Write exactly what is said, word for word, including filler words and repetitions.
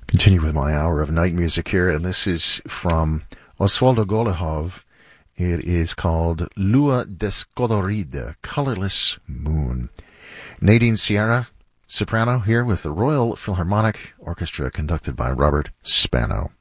Continue with my hour of night music here, and this is from Osvaldo Golihov. It is called Lua Descolorida, Colorless Moon. Nadine Sierra, soprano, here with the Royal Philharmonic Orchestra, conducted by Robert Spano.